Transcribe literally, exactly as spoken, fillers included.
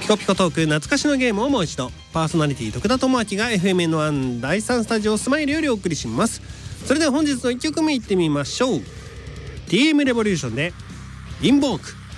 コピコトーク懐かしのゲームをもう一度。パーソナリティ徳田智明が エフエムエヌワン だいさんスタジオスマイルよりお送りします。それでは本日のいっきょくめいってみましょう。 ティーエム レボリューションでインボーク。